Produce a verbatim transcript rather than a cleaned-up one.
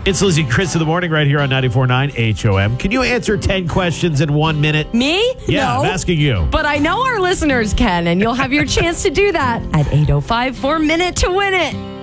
It's Lizzie and Chris in the morning right here on ninety-four point nine H O M. Can you answer ten questions in one minute? Me? Yeah, no. I'm asking you. But I know our listeners can, and you'll have your chance to do that at eight oh five for Minute to Win It.